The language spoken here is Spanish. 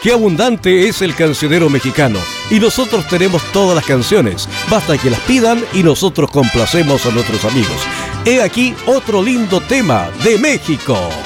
Qué abundante es el cancionero mexicano y nosotros tenemos todas las canciones. Basta que las pidan y nosotros complacemos a nuestros amigos. He aquí otro lindo tema de México.